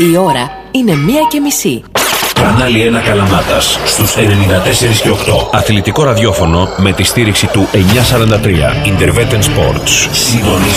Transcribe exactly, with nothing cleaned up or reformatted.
Η ώρα είναι μία και μισή. Κανάλι ένα Καλαμάτας στους ενενήντα τέσσερα και οκτώ. Αθλητικό ραδιόφωνο με τη στήριξη του εννιακόσια σαράντα τρία Interveten Sports. Συντονίζεται.